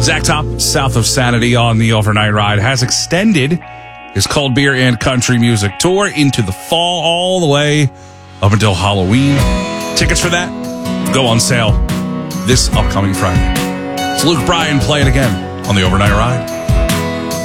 Zach Top, South of Sanity on the Overnight Ride, has extended his cold beer and country music tour into the fall all the way up until Halloween. Tickets for that go on sale this upcoming Friday. It's Luke Bryan playing again on the Overnight Ride.